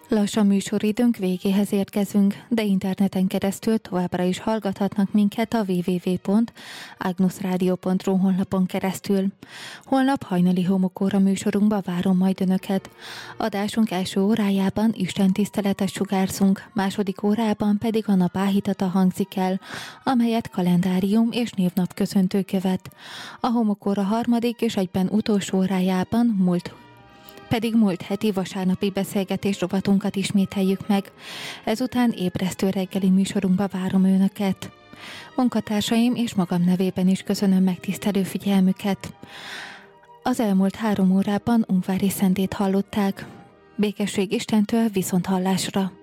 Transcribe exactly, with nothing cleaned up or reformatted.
Lassan műsoridőnk végéhez érkezünk, de interneten keresztül továbbra is hallgathatnak minket a double-u double-u double-u pont agnusradio pont ru honlapon keresztül. Holnap hajnali homokóra műsorunkba várom majd Önöket. Adásunk első órájában istentiszteletet sugárzunk, második órában pedig a nap áhítata hangzik el, amelyet kalendárium és névnap köszöntő követ. A homokóra harmadik és egyben utolsó órájában múlt pedig múlt heti vasárnapi beszélgetés rovatunkat ismételjük meg. Ezután ébresztő reggeli műsorunkba várom Önöket. Munkatársaim és magam nevében is köszönöm megtisztelő figyelmüket. Az elmúlt három órában Ungvári Szentét hallották. Békesség Istentől, viszont hallásra!